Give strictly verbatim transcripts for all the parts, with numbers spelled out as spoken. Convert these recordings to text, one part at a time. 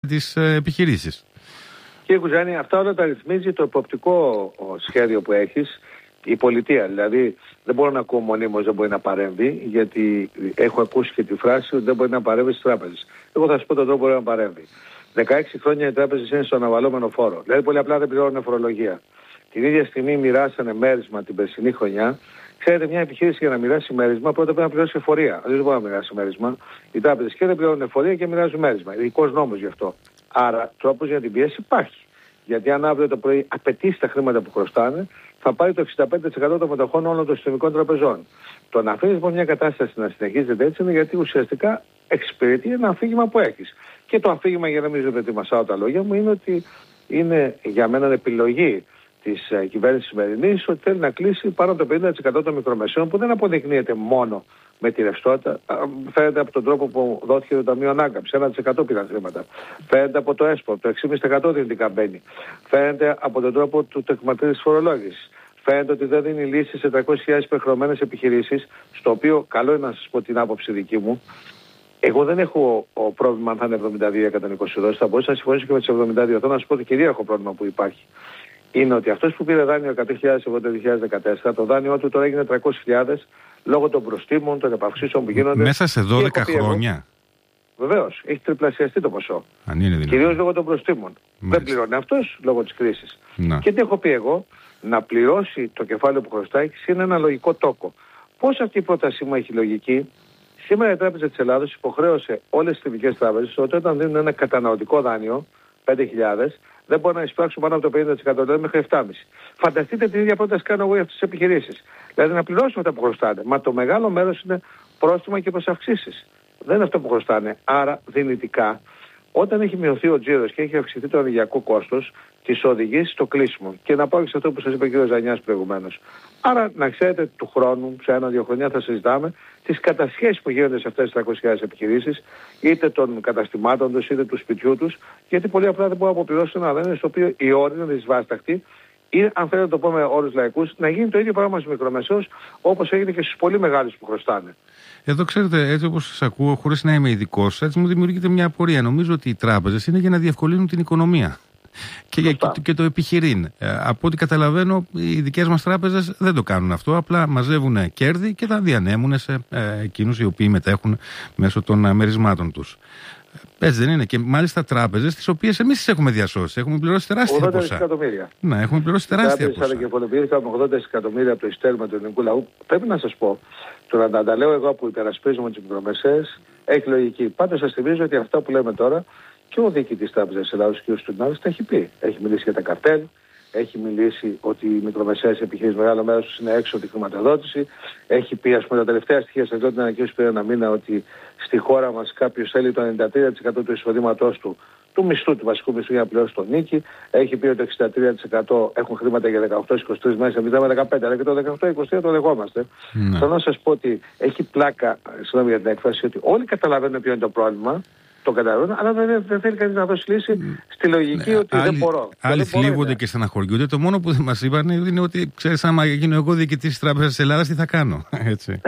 τις ε, επιχειρήσεις. Κύριε Κουζάνη, αυτά όλα τα ρυθμίζει το εποπτικό σχέδιο που έχεις, η πολιτεία. Δηλαδή, δεν μπορώ να ακούω μονίμως δεν μπορεί να παρέμβει, γιατί έχω ακούσει και τη φράση ότι δεν μπορεί να παρέμβει στις τράπεζες. Εγώ θα σας πω τον τρόπο που μπορεί να παρέμβει. δεκαέξι χρόνια οι τράπεζες είναι στον αναβαλλόμενο φόρο. Δηλαδή, πολύ απλά δεν πληρώνουν φορολογία. Την ίδια στιγμή μοιράσανε μέρισμα την περσινή χρονιά. Ξέρετε, μια επιχείρηση για να μοιράσει μέρισμα πρώτα πρέπει να πληρώσει εφορία. Δεν μπορεί να μοιράσει μέρισμα. Οι τράπεζες και δεν πληρώνουν εφορία και μοιράζουν μέρισμα. Ειδικός νόμος γι' αυτό. Άρα, τρόπος για την πίεση υπάρχει. Γιατί αν αύριο το πρωί απαιτήσει τα χρήματα που χρωστάνε, θα πάρει το εξήντα πέντε τοις εκατό των μετοχών όλων των συστημικών τραπεζών. Το να αφήνεις λοιπόν μια κατάσταση να συνεχίζεται έτσι είναι γιατί ουσιαστικά εξυπηρετεί ένα αφήγημα που έχεις. Και το αφήγημα, για να μην ζητημασάω τα λόγια μου, είναι ότι είναι για μένα επιλογή της uh, κυβέρνησης σημερινής ότι θέλει να κλείσει πάνω από το πενήντα τοις εκατό των μικρομεσαίων, που δεν αποδεικνύεται μόνο με τη ρευστότητα. Φαίνεται από τον τρόπο που δόθηκε το Ταμείο Ανάκαμψης, ένα τοις εκατό πήραν χρήματα. Φαίνεται από το ΕΣΠΟ, το έξι κόμμα πέντε τοις εκατό δυνητικά μπαίνει. Φαίνεται από τον τρόπο του τεκματήριου της φορολόγησης. Φαίνεται ότι δεν δίνει λύση σε τριακόσιες χιλιάδες υπερχρεωμένες επιχειρήσεις, στο οποίο καλό είναι να σας πω την άποψη δική μου. Εγώ δεν έχω ο πρόβλημα αν θα είναι εβδομήντα δύο εκατόν είκοσι δόσεις, θα μπορούσα να συμφωνήσω και με τις εβδομήντα δύο. Θέλω να σας πω το κυρίαρχο πρόβλημα που υπάρχει. Είναι ότι αυτός που πήρε δάνειο εκατό χιλιάδες ευρώ το δύο χιλιάδες δεκατέσσερα, το δάνειό του τώρα έγινε τριακόσιες χιλιάδες λόγω των προστίμων, των επαυξήσεων που γίνονται. Μέσα σε δώδεκα χρόνια. Βεβαίως, έχει τριπλασιαστεί το ποσό. Αν είναι δυνατόν. Κυρίως λόγω των προστίμων. Μάλιστα. Δεν πληρώνει αυτός λόγω της κρίσης. Να. Και τι έχω πει εγώ, να πληρώσει το κεφάλαιο που χρωστάει είναι ένα λογικό τόκο. Πώς αυτή η πρότασή μου έχει λογική? Σήμερα η Τράπεζα της Ελλάδος υποχρέωσε όλες τις εθνικές τράπεζες ότι όταν δίνουν ένα καταναλωτικό δάνειο πέντε χιλιάδες, δεν μπορεί να εισπράξουν πάνω από το πενήντα τοις εκατό, δηλαδή μέχρι επτά κόμμα πέντε τοις εκατό. Φανταστείτε την ίδια πρόταση κάνω εγώ για αυτές τις επιχειρήσεις. Δηλαδή να πληρώσουμε αυτά που χρωστάνε. Μα το μεγάλο μέρος είναι πρόστιμα και προσαυξήσεις. Δεν είναι αυτό που χρωστάνε. Άρα δυνητικά, όταν έχει μειωθεί ο τζίρος και έχει αυξηθεί το ενεργειακό κόστος, τις οδηγεί στο κλείσιμο. Και να πάω και σε αυτό που σας είπε ο κ. Ζανιάς προηγουμένως. Άρα να ξέρετε του χρόνου, σε ένα-δύο χρονιά θα συζητάμε τις κατασχέσεις που γίνονται σε αυτές τις τριακόσιες χιλιάδες επιχειρήσεις, είτε των καταστημάτων τους είτε του σπιτιού τους, γιατί πολύ απλά δεν μπορούν να αποπληρώσουν ένα δάνειο στο οποίο η όρη είναι δυσβάσταχτη. Ή, αν θέλετε να το πω με όρους λαϊκούς, να γίνει το ίδιο πράγμα στους μικρομεσαίους όπως έγινε και στους πολύ μεγάλους που χρωστάνε. Εδώ ξέρετε, έτσι όπως σας ακούω, χωρίς να είμαι ειδικός, έτσι μου δημιουργείται μια απορία. Νομίζω ότι οι τράπεζες είναι για να διευκολύνουν την οικονομία και, και, και το επιχειρήν. Ε, από ό,τι καταλαβαίνω, οι δικές μας τράπεζες δεν το κάνουν αυτό. Απλά μαζεύουν κέρδη και τα διανέμουν σε ε, εκείνους οι οποίοι μετέχουν μέσω των ε, μερισμάτων τους. Έτσι δεν είναι? Και μάλιστα τράπεζες τις οποίες εμείς τις έχουμε διασώσει. Έχουμε πληρώσει τεράστια ποσά. ογδόντα δισεκατομμύρια. Ναι, έχουμε πληρώσει τεράστια ποσά. Τράπεζες ανακεφαλαιοποιήθηκαν με ογδόντα δισεκατομμύρια από το ειστέρημα του ελληνικού λαού. Πρέπει να σας πω, το να τα λέω εγώ που υπερασπίζομαι τις μικρομεσαίες έχει λογική. Πάντως σας θυμίζω ότι αυτά που λέμε τώρα και ο διοικητής της Τράπεζας της Ελλάδος, κ. Στουνάρης, τα έχει πει. Έχει μιλήσει για τα καρτέλ. Έχει μιλήσει ότι οι μικρομεσαίες επιχειρήσεις μεγάλο μέρος τους είναι έξω από τη χρηματοδότηση. Έχει πει, ας πούμε, τα τελευταία στοιχεία σας λέω την ανακοίνωση πριν ένα μήνα ότι στη χώρα μας κάποιος θέλει το ενενήντα τρία τοις εκατό του εισοδήματός του, του μισθού, του βασικού μισθού για να πληρώσει τον νίκη. Έχει πει ότι το εξήντα τρία τοις εκατό έχουν χρήματα για δεκαοκτώ είκοσι τρεις μέses, εμείς λέμε δεκαπέντε, αλλά και το δεκαοκτώ είκοσι τρία το δεχόμαστε. Ναι. Θέλω να σας πω ότι έχει πλάκα, συγγνώμη για την έκφραση, ότι όλοι καταλαβαίνουν ποιο είναι το πρόβλημα. Το καταλαβαίνω, αλλά δεν, δεν θέλει κανείς να δώσει λύση στη λογική, ναι, ότι άλλοι, δεν μπορώ. Άλλοι θλίβονται και στεναχωριούνται. Το μόνο που δεν μας είπαν είναι ότι, ξέρεις, άμα γίνω εγώ διοικητής της Τράπεζας της Ελλάδας, τι θα κάνω. Έτσι.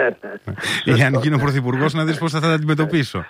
Ή αν γίνω πρωθυπουργός, να δεις πώς θα τα αντιμετωπίσω.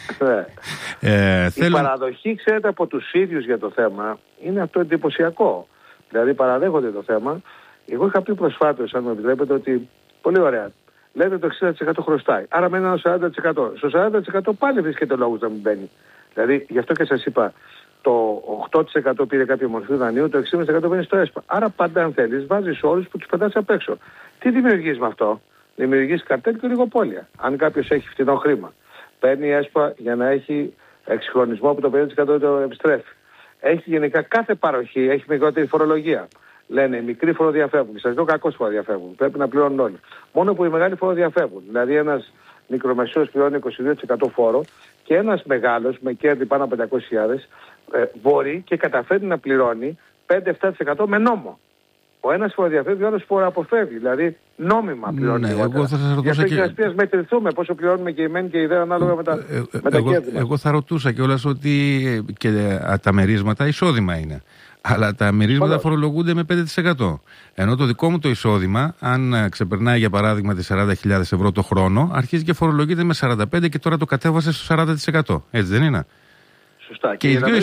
ε, Η παραδοχή, ξέρετε, από τους ίδιους για το θέμα είναι αυτό εντυπωσιακό. Δηλαδή παραδέχονται το θέμα. Εγώ είχα πει προσφάτως, αν μου επιτρέπετε, ότι πολύ ωραία. Λέτε το εξήντα τοις εκατό χρωστάει. Άρα μένει ένα σαράντα τοις εκατό. Στο σαράντα τοις εκατό πάλι βρίσκεται λόγος να μην μπαίνει. Δηλαδή, γι' αυτό και σας είπα, το οκτώ τοις εκατό πήρε κάποια μορφή δανείου, το έξι κόμμα πέντε τοις εκατό μπαίνει στο ΕΣΠΑ. Άρα πάντα, αν θέλεις, βάζεις όρους που τους πετάς απ' έξω. Τι δημιουργείς με αυτό? Δημιουργείς καρτέλ και ολιγοπόλια. Αν κάποιος έχει φτηνό χρήμα, παίρνει η ΕΣΠΑ για να έχει εξυγχρονισμό που το πενήντα τοις εκατό το επιστρέφει. Έχει γενικά κάθε παροχή, έχει μικρότερη φορολογία. Λένε οι μικροί φοροδιαφεύγουν. Σας λέω κακώς φοροδιαφεύγουν. Πρέπει να πληρώνουν όλοι. Μόνο που οι μεγάλοι φοροδιαφεύγουν. Δηλαδή ένας μικρομεσαίος πληρώνει είκοσι δύο τοις εκατό φόρο και ένας μεγάλος με κέρδη πάνω από πεντακόσιες χιλιάδες ε, μπορεί και καταφέρει να πληρώνει πέντε με επτά τοις εκατό με νόμο. Ο ένας φοροδιαφεύγει, ο άλλος φοροαποφεύγει. Δηλαδή νόμιμα πληρώνει. Ναι, εγώ θα σας ρωτούσα και... Για να μετρηθούμε πόσο πληρώνουμε και οι μένοι και οι ιδέα ανάλογα με τα, ε, ε, με τα εγώ, κέρδη. Εγώ θα ρωτούσα κιόλας ότι και τα μερίσματα εισόδημα είναι. Αλλά τα μερίσματα φορολογούνται με πέντε τοις εκατό. Ενώ το δικό μου το εισόδημα, αν ξεπερνάει για παράδειγμα τις σαράντα χιλιάδες ευρώ το χρόνο, αρχίζει και φορολογείται με σαράντα πέντε και τώρα το κατέβασε στο σαράντα τοις εκατό. Έτσι δεν είναι? Σωστά. Και, και οι δύο